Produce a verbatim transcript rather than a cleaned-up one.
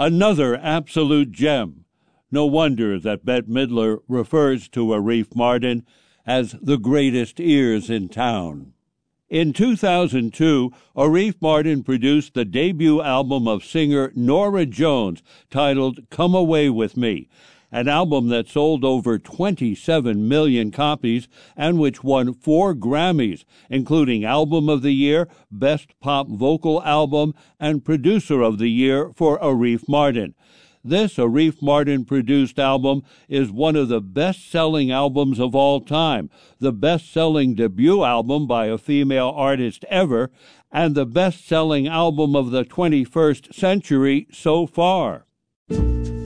Another absolute gem. No wonder that Bette Midler refers to Arif Mardin as the greatest ears in town. In two thousand two, Arif Mardin produced the debut album of singer Norah Jones, titled Come Away With Me, an album that sold over twenty-seven million copies and which won four Grammys, including Album of the Year, Best Pop Vocal Album, and Producer of the Year for Arif Mardin. This Arif Mardin-produced album is one of the best-selling albums of all time, the best-selling debut album by a female artist ever, and the best-selling album of the twenty-first century so far.